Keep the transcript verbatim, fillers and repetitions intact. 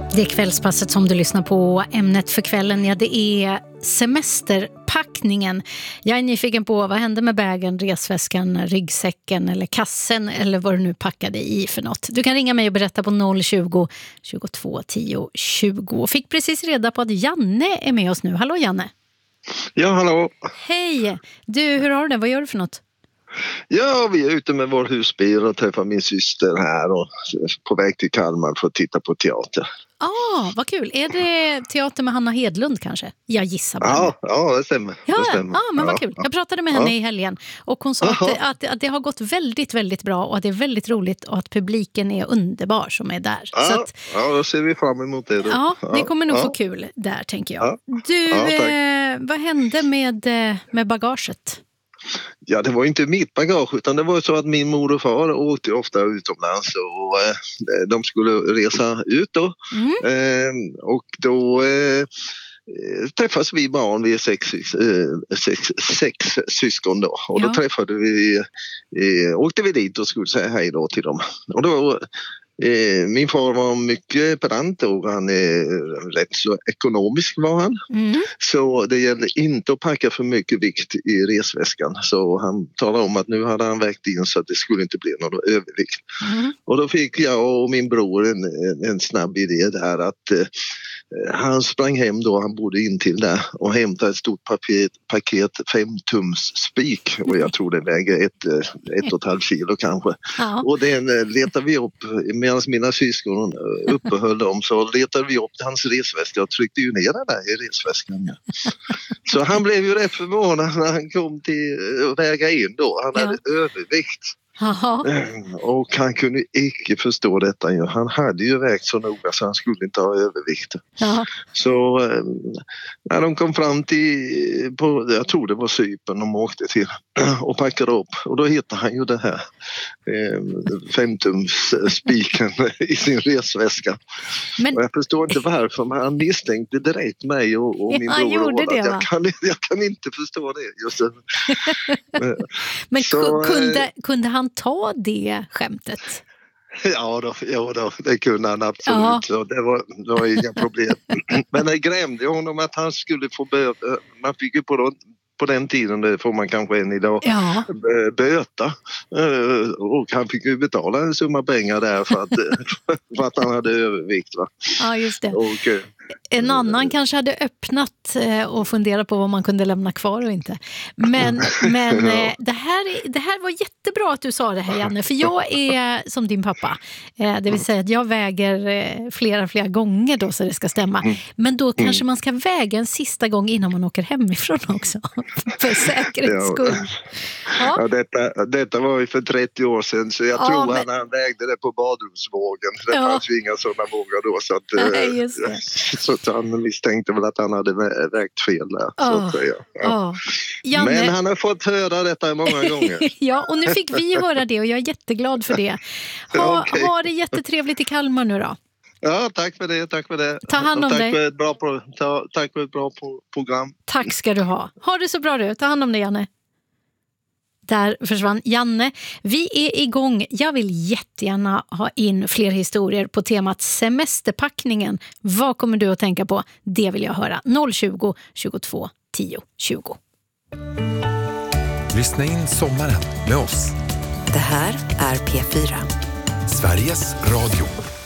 Det är kvällspasset som du lyssnar på. Ämnet för kvällen, ja, det är semesterpackningen. Jag är nyfiken på vad hände med bägen, resväskan, ryggsäcken eller kassen eller vad du nu packade i för något. Du kan ringa mig och berätta på noll tjugo, tjugotvå tio tjugo. Fick precis reda på att Janne är med oss nu. Hallå Janne. Ja, hallå. Hej. Du, hur har du det? Vad gör du för något? Ja, vi är ute med vår husbil och träffar min syster här och på väg till Kalmar för att titta på teater. Ah, vad kul. Är det teater med Hanna Hedlund kanske? Jag gissar bara. Ja, ja, det stämmer. Ja, det stämmer. ja men vad ja, kul. Jag pratade med henne ja. i helgen och hon sa att, att, att det har gått väldigt, väldigt bra och att det är väldigt roligt och att publiken är underbar som är där. Ja, Så att, ja då ser vi fram emot det. Då. Ja, ni kommer nog ja. få kul där, tänker jag. Ja. Du, Ja, eh, vad hände med, med bagaget? Ja, det var inte mitt bagage utan det var så att min mor och far åkte ofta utomlands och eh, de skulle resa ut då. Mm. Eh, och då eh, träffas vi barn, vi är sex, eh, sex, sex syskon då. Och Ja. då träffade vi, eh, åkte vi dit och skulle säga hej då till dem. Och då Eh, min far var mycket pedant och han är rätt så ekonomisk var han. Mm. Så det gällde inte att packa för mycket vikt i resväskan. Så han talade om att nu hade han vägt in så att det skulle inte bli någon övervikt. Mm. Och då fick jag och min bror en, en, en snabb idé där att eh, han sprang hem då, han bodde in till där och hämtade ett stort paket, paket fem tums spik och jag tror det väger ett, ett och ett halvt kilo kanske. Ja. Och den letade vi upp medan mina syskon uppehöll dem så letade vi upp hans resväska och tryckte ju ner den där i resväskan. Så han blev ju rätt förvånad när han kom till att väga in då. Han hade ja. övervikt. Aha. Och han kunde icke förstå detta. Han hade ju vägt så noga så han skulle inte ha övervikt. Aha. Så när de kom fram till, på, jag tror det var Cypern de åkte till och packade upp. Och då hittade han ju det här femtums spiken i sin resväska. Men... Och jag förstår inte varför, men han misstänkte direkt mig och, och min ja, bror. Det, jag, kan, jag kan inte förstå det. Just det. Men så, kunde, kunde han ta det skämtet? Ja då, ja då, det kunde han absolut. Ja. Så det, var, det var inga problem. Men det grämde honom att han skulle få bö- man fick ju på, då, på den tiden, det får man kanske än idag, ja. böta. Och han fick ju betala en summa pengar där för att, för att han hade övervikt. Va? Ja, just det. Och, en annan kanske hade öppnat och funderat på vad man kunde lämna kvar och inte. Men, men ja. det, här, det här var jättebra att du sa det här, Janne. För jag är som din pappa. Det vill säga att jag väger flera, flera gånger då så det ska stämma. Men då kanske man ska väga en sista gång innan man åker hemifrån också. För säkerhets skull. Ja. Ja, detta, detta var ju för trettio år sedan så jag ja, tror men... han, han vägde det på badrumsvågen. Det ja. fanns ju inga sådana vågar då. Så att, Nej, just det. Så att han misstänkte väl att han hade vägt fel där. Oh. Så att säga. Ja. Oh. Janne... Men han har fått höra detta många gånger. Ja, och nu fick vi höra det och jag är jätteglad för det. Ha, okay. ha det jättetrevligt i Kalmar nu då. Ja, tack för det, tack för det. Ta hand om tack dig. För ett bra pro- ta, tack för ett bra pro- program. Tack ska du ha. Ha det så bra du. Ta hand om dig, Janne. Där försvann Janne. Vi är igång. Jag vill jättegärna ha in fler historier på temat semesterpackningen. Vad kommer du att tänka på? Det vill jag höra. noll tjugo, tjugotvå tio tjugo. Lyssna in sommaren med oss. Det här är P fyra. Sveriges Radio.